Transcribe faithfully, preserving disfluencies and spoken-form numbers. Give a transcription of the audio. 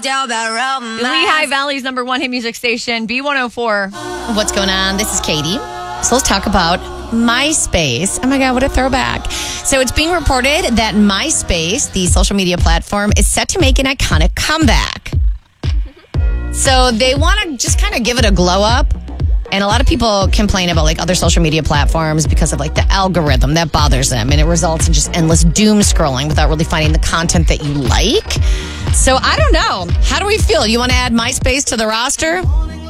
told you about romance. Lehigh Valley's number one hit music station, B one oh four. What's going on? This is Katie. So let's talk about MySpace. Oh my God, what a throwback. So it's being reported that MySpace, the social media platform, is set to make an iconic comeback. So they want to just kind of give it a glow up. And a lot of people complain about like other social media platforms because of like the algorithm that bothers them. And it results in just endless doom scrolling without really finding the content that you like. So I don't know. How do we feel? You want to add MySpace to the roster?